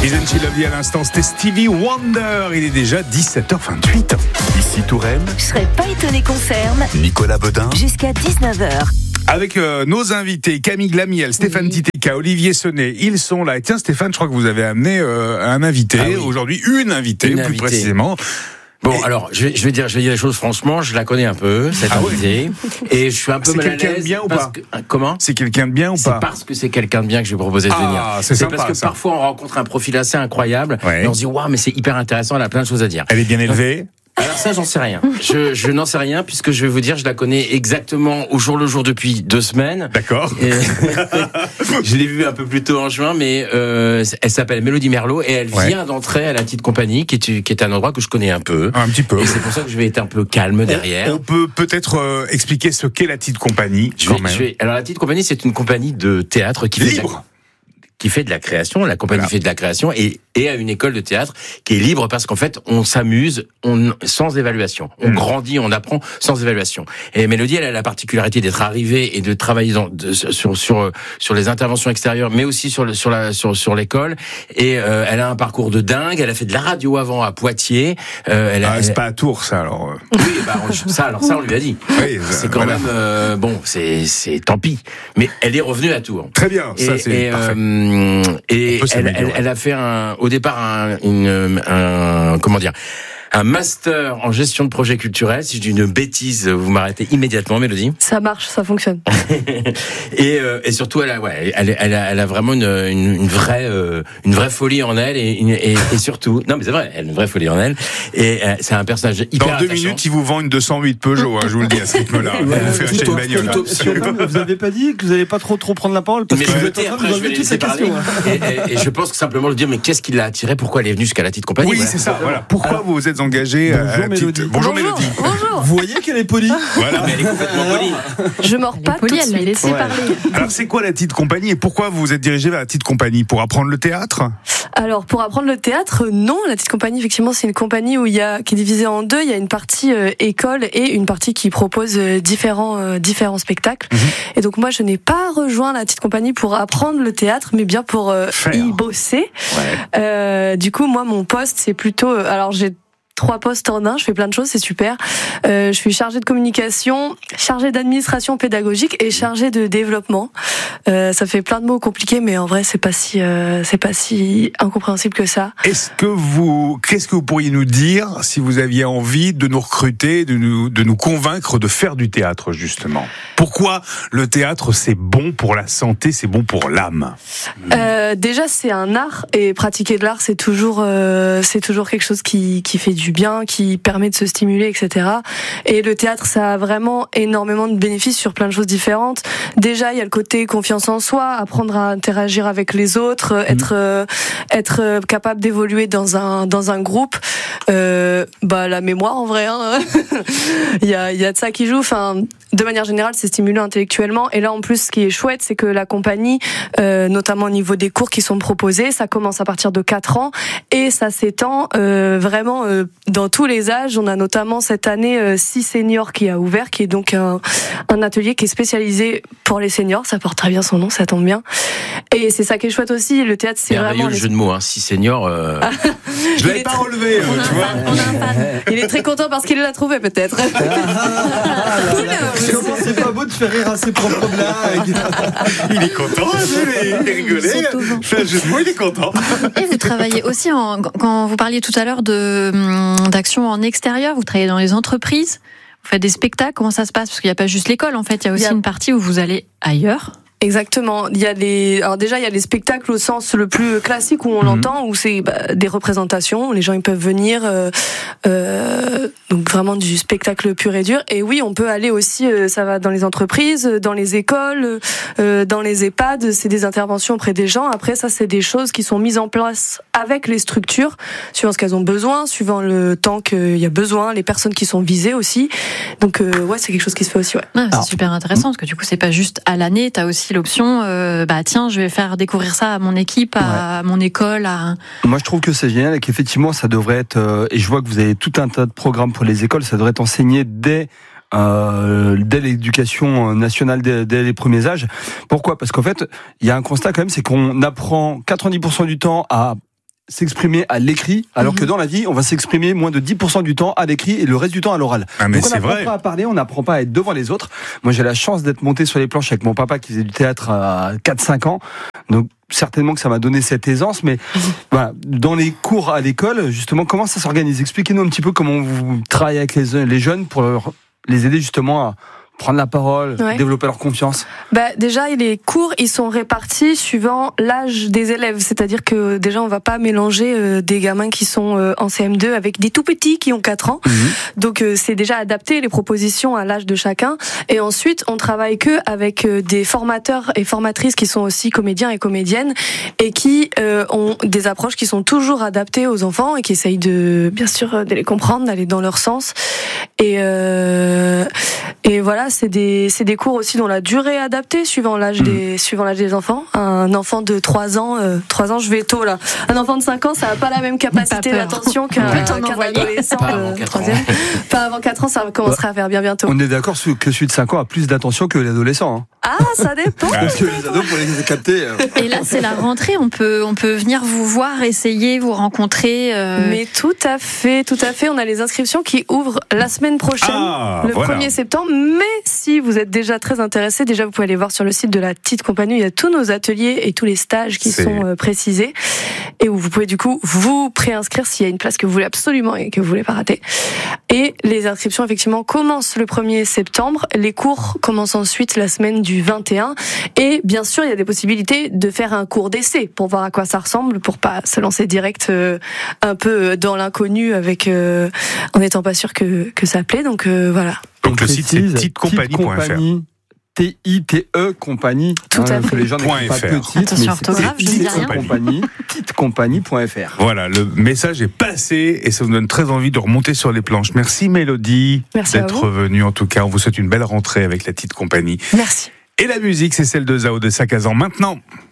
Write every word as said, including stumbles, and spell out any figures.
Isn't She Lovely à l'instant, c'était Stevie Wonder. Il est déjà dix-sept heures vingt-huit. Ici Touraine. Je serais pas étonné concerne. Nicolas Bedin. Jusqu'à dix-neuf heures. Avec euh, nos invités, Camille Glamiel, Stéphane oui. Titeka, Olivier Sonnet, ils sont là. Et tiens Stéphane, je crois que vous avez amené euh, un invité, ah oui. aujourd'hui une invitée une plus invitée. précisément. Bon, et... alors, je vais, je vais dire, je vais dire les choses franchement, je la connais un peu, cette ah invitée, oui. et je suis un peu c'est mal à l'aise. C'est quelqu'un de bien ou pas que, Comment C'est quelqu'un de bien ou c'est pas C'est parce que c'est quelqu'un de bien que je vais proposer de ah, venir. C'est, c'est sympa, parce que ça. parfois on rencontre un profil assez incroyable, ouais. et on se dit, waouh, mais c'est hyper intéressant, elle a plein de choses à dire. Elle est bien élevée. Alors ça, j'en sais rien. Je, je n'en sais rien puisque je vais vous dire, je la connais exactement au jour le jour depuis deux semaines. D'accord. Et je l'ai vue un peu plus tôt en juin, mais euh, elle s'appelle Mélodie Merlot et elle vient ouais. d'entrer à la Petite Compagnie, qui est, qui est un endroit que je connais un peu. Un petit peu. Et c'est pour ça que je vais être un peu calme derrière. On, on peut peut-être euh, expliquer ce qu'est la Petite Compagnie. Je vais, je vais, alors la Petite Compagnie, c'est une compagnie de théâtre qui libre. Fait qui fait de la création, la compagnie voilà. fait de la création et, et a une école de théâtre qui est libre parce qu'en fait, on s'amuse on, sans évaluation. On mmh. grandit, on apprend sans évaluation. Et Mélodie, elle a la particularité d'être arrivée et de travailler dans, de, sur, sur, sur les interventions extérieures, mais aussi sur, le, sur, la, sur, sur l'école. Et euh, elle a un parcours de dingue. Elle a fait de la radio avant à Poitiers. Euh, elle a, ah, c'est elle... pas à Tours, ça, alors. Oui, bah, on, ça, alors ça, on lui a dit. Oui, c'est quand voilà. même, euh, bon, c'est, c'est tant pis. Mais elle est revenue à Tours. Très bien, et, ça, c'est et, parfait. Euh, Et elle, elle, elle a fait un, au départ un, une, un, comment dire, un master en gestion de projet culturel. Si je dis une bêtise, vous m'arrêtez immédiatement, Mélodie. Ça marche, ça fonctionne. et, euh, et surtout, elle a, ouais, elle, elle a, elle a vraiment une, une, une vraie, euh, une vraie folie en elle et, et, et surtout, non mais c'est vrai, elle a une vraie folie en elle. Et euh, c'est un personnage hyper. Dans deux attachant. minutes, il vous vend une deux cent huit Peugeot. Hein, je vous le dis à ce rythme-là. Ouais, vous fait acheter une bagnole. Vous n'avez pas dit que vous n'allez pas trop trop prendre la parole parce mais que je vous êtes êtes en train de vous toutes ces questions. Et, et, et je pense que simplement le dire, mais qu'est-ce qui l'a attiré? Pourquoi elle est venue jusqu'à la Petite Compagnie? Oui, c'est ça. Voilà. Pourquoi Alors, vous vous êtes engagé à la Mélodie. Petite... Bonjour, bonjour Mélodie. Bonjour. Vous voyez qu'elle est polie. Voilà, mais elle est complètement polie. Je mords pas tout de suite. Laissez ouais. parler. Alors, c'est quoi la Petite Compagnie et pourquoi vous vous êtes dirigé vers la Petite Compagnie? Pour apprendre le théâtre? Alors, pour apprendre le théâtre, non. La Petite Compagnie, effectivement, c'est une compagnie où il y a, qui est divisée en deux. Il y a une partie euh, école et une partie qui propose euh, différents, euh, différents spectacles. Mmh. Et donc, moi, je n'ai pas rejoint la Petite Compagnie pour apprendre le théâtre, mais bien pour euh, y bosser. Ouais. Euh, du coup, moi, mon poste, c'est plutôt... Euh, alors, j'ai trois postes en un, je fais plein de choses, c'est super. Euh, je suis chargée de communication, chargée d'administration pédagogique et chargée de développement. Euh, ça fait plein de mots compliqués, mais en vrai, c'est pas si, euh, c'est pas si incompréhensible que ça. Est-ce que vous, qu'est-ce que vous pourriez nous dire si vous aviez envie de nous recruter, de nous, de nous convaincre de faire du théâtre, justement? Pourquoi le théâtre, c'est bon pour la santé, c'est bon pour l'âme? Euh, déjà, c'est un art et pratiquer de l'art, c'est toujours, euh, c'est toujours quelque chose qui, qui fait du bien, qui permet de se stimuler, et cetera. Et le théâtre, ça a vraiment énormément de bénéfices sur plein de choses différentes. Déjà, il y a le côté confiance en soi, apprendre à interagir avec les autres, mmh. être euh, être capable d'évoluer dans un dans un groupe. Euh, bah la mémoire en vrai, hein. il y a il y a de ça qui joue. Enfin, de manière générale, c'est stimulant intellectuellement. Et là, en plus, ce qui est chouette, c'est que la compagnie, euh, notamment au niveau des cours qui sont proposés, ça commence à partir de quatre ans et ça s'étend euh, vraiment euh, dans tous les âges. On a notamment cette année euh, six seniors qui a ouvert, qui est donc un, un atelier qui est spécialisé pour les seniors. Ça porte très bien son nom, ça tombe bien. Et c'est ça qui est chouette aussi. Le théâtre, c'est merveilleux vraiment le jeu de mots, hein. Six seniors. Euh... Je l'avais pas très... relevé, euh, tu vois. On a un fan. Il est très content parce qu'il l'a trouvé, peut-être. C'est pas beau de faire rire à ses propres blagues. Il est content, il est rigolé. Fait un jeu de mots, il est content. Et vous travaillez aussi, en, quand vous parliez tout à l'heure de, d'action en extérieur, vous travaillez dans les entreprises, vous faites des spectacles, comment ça se passe? Parce qu'il n'y a pas juste l'école, en fait, il y a aussi il y a... une partie où vous allez ailleurs. Exactement. Il y a les, alors déjà il y a les spectacles au sens le plus classique où on mmh. l'entend, où c'est bah, des représentations, les gens ils peuvent venir, euh, euh, donc vraiment du spectacle pur et dur. Et oui, on peut aller aussi, euh, ça va dans les entreprises, dans les écoles, euh, dans les EHPAD. C'est des interventions auprès des gens. Après ça, c'est des choses qui sont mises en place avec les structures, suivant ce qu'elles ont besoin, suivant le temps qu'il y a besoin, les personnes qui sont visées aussi. Donc euh, ouais, c'est quelque chose qui se fait aussi. Ouais. Ah, c'est alors, super intéressant parce que du coup, c'est pas juste à l'année, t'as aussi l'option, euh, bah tiens, je vais faire découvrir ça à mon équipe, à ouais. mon école. À... Moi, je trouve que c'est génial et qu'effectivement, ça devrait être. Euh, et je vois que vous avez tout un tas de programmes pour les écoles. Ça devrait être enseigné dès. Euh, dès l'éducation nationale, dès, dès les premiers âges. Pourquoi ? Parce qu'en fait, il y a un constat quand même, c'est qu'on apprend quatre-vingt-dix pour cent du temps à s'exprimer à l'écrit, alors Mhm. que dans la vie, on va s'exprimer moins de dix pour cent du temps à l'écrit et le reste du temps à l'oral. Ah, mais Donc on c'est n'apprend vrai. pas à parler, on n'apprend pas à être devant les autres. Moi, j'ai la chance d'être monté sur les planches avec mon papa qui faisait du théâtre à quatre cinq ans. Donc certainement que ça m'a donné cette aisance, mais voilà, dans les cours à l'école, justement, comment ça s'organise? Expliquez-nous un petit peu comment vous travaillez avec les, les jeunes pour leur- les aider justement à prendre la parole, Ouais. développer leur confiance. Bah, déjà, les cours, ils sont répartis suivant l'âge des élèves. C'est-à-dire que déjà, on va pas mélanger euh, des gamins qui sont euh, en C M deux avec des tout petits qui ont quatre ans. Donc, euh, c'est déjà adapté les propositions à l'âge de chacun. Et ensuite, on travaille que avec euh, des formateurs et formatrices qui sont aussi comédiens et comédiennes et qui euh, ont des approches qui sont toujours adaptées aux enfants et qui essayent de, bien sûr, de les comprendre, d'aller dans leur sens. Et, euh, et voilà, c'est des, c'est des cours aussi dont la durée est adaptée suivant l'âge des, suivant l'âge des enfants. Un enfant de trois ans, euh, trois ans, je vais tôt là. Un enfant de cinq ans, ça n'a pas la même capacité Pas peur. d'attention qu'un, Ouais. T'en qu'un envoyer. adolescent Pas avant de quatre ans. troisième. Pas avant quatre ans, ça commencera à faire bien bientôt. On est d'accord que celui de cinq ans a plus d'attention que l'adolescent. Hein. Ah, ça dépend. Ah, Parce que les ados, pour les capter... euh, Et là, c'est la rentrée. On peut, on peut venir vous voir, essayer, vous rencontrer. euh, Mais tout à fait, tout à fait. On a les inscriptions qui ouvrent la semaine prochaine, Ah, le voilà. premier septembre. Mais si vous êtes déjà très intéressé, déjà vous pouvez aller voir sur le site de la Petite Compagnie. Il y a tous nos ateliers et tous les stages qui C'est- sont euh, précisés et où vous pouvez du coup vous préinscrire s'il y a une place que vous voulez absolument et que vous voulez pas rater. Et les inscriptions effectivement commencent le premier septembre. Les cours commencent ensuite la semaine du vingt et un. Et bien sûr, il y a des possibilités de faire un cours d'essai pour voir à quoi ça ressemble, pour pas se lancer direct euh, un peu dans l'inconnu avec euh, en n'étant pas sûr que que ça plaît. Donc euh, voilà. Donc le site c'est précise, petite compagnie point f r. compagnie, T I T E compagnie. Tout à que fait. les gens n'écrivent pas Point F R. petite, Attention, mais c'est orthographe, je petite dis rien. compagnie, petite compagnie point F R. Voilà, le message est passé et ça nous donne très envie de remonter sur les planches. Merci Mélodie Merci à d'être vous. venue. En tout cas, on vous souhaite une belle rentrée avec la petite compagnie. Merci. Et la musique, c'est celle de Zao de Sakazan. Maintenant,